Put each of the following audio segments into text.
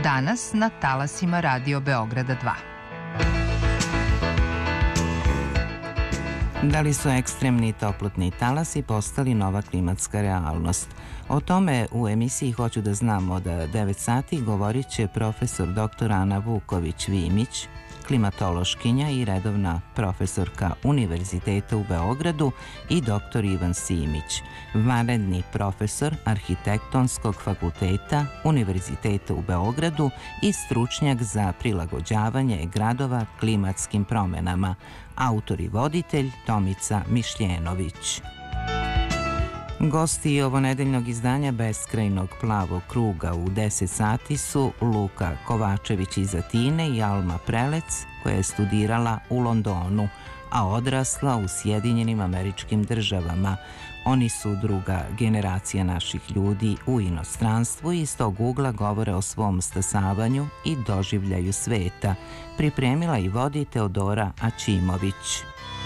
Danas na talasima Radio Beograda 2. Da li su ekstremni toplotni talasi postali nova klimatska realnost? O tome u emisiji Hoću da znam od 9 sati govorit će profesor dr. Ana Vuković-Vimić, klimatološkinja i redovna profesorka Univerziteta u Beogradu, i dr. Ivan Simić, vanredni profesor Arhitektonskog fakulteta Univerziteta u Beogradu i stručnjak za prilagođavanje gradova klimatskim promenama, autor i voditelj Tomica Mišljenović. Gosti ovonedeljnog izdanja Beskrajnog plavog kruga u 10 sati su Luka Kovačević iz Atine i Alma Prelec, koja je studirala u Londonu, a odrasla u Sjedinjenim Američkim Državama. Oni su druga generacija naših ljudi u inostranstvu i iz tog ugla govore o svom stasavanju i doživljaju sveta. Pripremila i vodi Teodora Aćimović.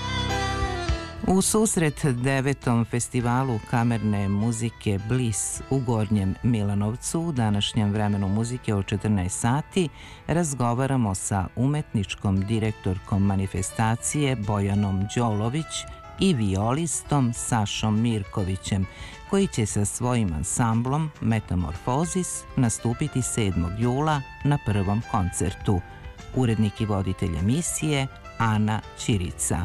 U susret 9. festivalu kamerne muzike Bliss u Gornjem Milanovcu u današnjem vremenu muzike od 14 sati razgovaramo sa umetničkom direktorkom manifestacije Bojanom Đolović i violistom Sašom Mirkovićem, koji će sa svojim ansamblom Metamorfozis nastupiti 7. jula na prvom koncertu. Urednik i voditelj emisije Ana Ćirica.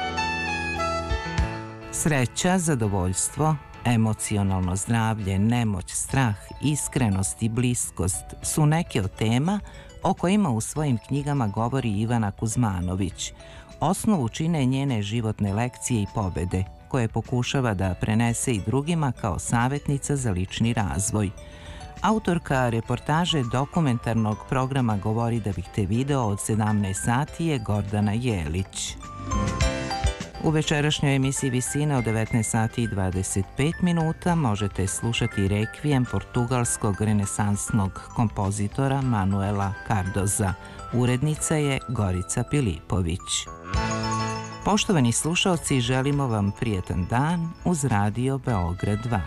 Sreća, zadovoljstvo, emocionalno zdravlje, nemoć, strah, iskrenost i bliskost su neke od tema o kojima u svojim knjigama govori Ivana Kuzmanović. Osnovu čine njene životne lekcije i pobede, koje pokušava da prenese i drugima kao savjetnica za lični razvoj. Autorka reportaže dokumentarnog programa Govori da bih te video od 17 sati je Gordana Jelić. U večerašnjoj emisiji Visine od 19 sati i 25 minuta možete slušati rekvijem portugalskog renesansnog kompozitora Manuela Cardoza. Urednica je Gorica Pilipović. Poštovani slušaoci, želimo vam prijetan dan uz Radio Beograd 2.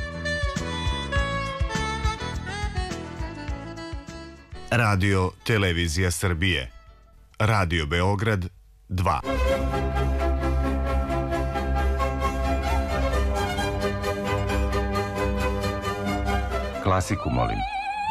Radio Televizija Srbije. Radio Beograd 2. Klasiku, molim.